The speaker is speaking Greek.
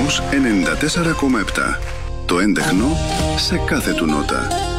Ρυθμός 94,7. Το έντεχνο σε κάθε του νότα.